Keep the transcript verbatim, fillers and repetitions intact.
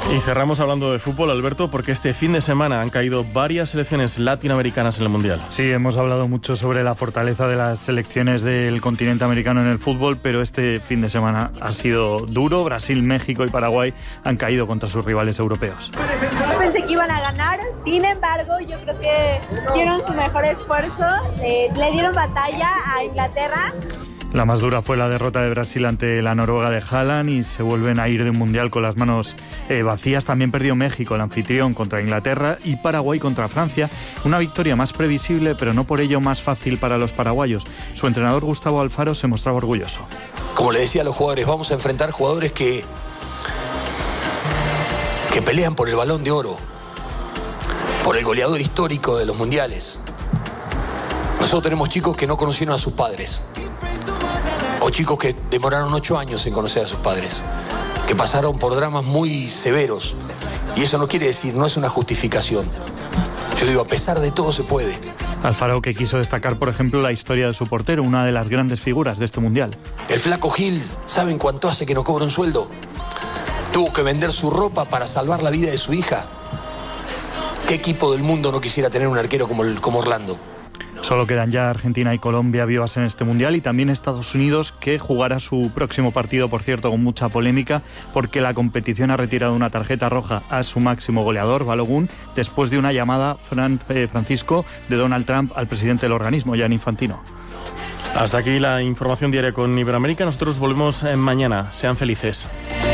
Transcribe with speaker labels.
Speaker 1: Y cerramos hablando de fútbol, Alberto, porque este fin de semana han caído varias selecciones latinoamericanas en el Mundial.
Speaker 2: Sí, hemos hablado mucho sobre la fortaleza de las selecciones del continente americano en el fútbol, pero este fin de semana ha sido duro. Brasil, México y Paraguay han caído contra sus rivales europeos.
Speaker 3: Yo pensé que iban a ganar, sin embargo, yo creo que dieron su mejor esfuerzo, eh, le dieron batalla a Inglaterra.
Speaker 2: La más dura fue la derrota de Brasil ante la Noruega de Haaland y se vuelven a ir de un mundial con las manos eh, vacías. También perdió México, el anfitrión, contra Inglaterra, y Paraguay contra Francia. Una victoria más previsible, pero no por ello más fácil para los paraguayos. Su entrenador Gustavo Alfaro se mostraba orgulloso.
Speaker 4: Como le decía a los jugadores, vamos a enfrentar jugadores que, que pelean por el Balón de Oro, por el goleador histórico de los mundiales. Nosotros tenemos chicos que no conocieron a sus padres. O chicos que demoraron ocho años en conocer a sus padres, que pasaron por dramas muy severos. Y eso no quiere decir, no es una justificación. Yo digo, a pesar de todo se puede.
Speaker 2: Alfaro, que quiso destacar, por ejemplo, la historia de su portero, una de las grandes figuras de este mundial.
Speaker 4: El flaco Gil, ¿saben cuánto hace que no cobra un sueldo? Tuvo que vender su ropa para salvar la vida de su hija. ¿Qué equipo del mundo no quisiera tener un arquero como, el, como Orlando?
Speaker 2: Solo quedan ya Argentina y Colombia vivas en este mundial, y también Estados Unidos, que jugará su próximo partido, por cierto, con mucha polémica, porque la competición ha retirado una tarjeta roja a su máximo goleador, Balogun, después de una llamada, Fran, eh, Francisco, de Donald Trump al presidente del organismo, Gianni Infantino.
Speaker 1: Hasta aquí la información diaria con Iberoamérica. Nosotros volvemos mañana. Sean felices.